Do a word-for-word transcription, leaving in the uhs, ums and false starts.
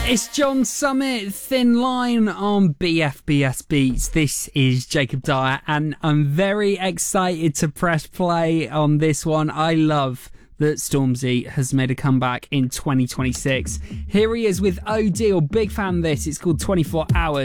It's John Summit, Thin Line on B F B S Beats. This is Jacob Dyer, and I'm very excited to press play on this one. I love that Stormzy has made a comeback in twenty twenty-six. Here he is with Odile. Big fan of this. It's called twenty-four hours.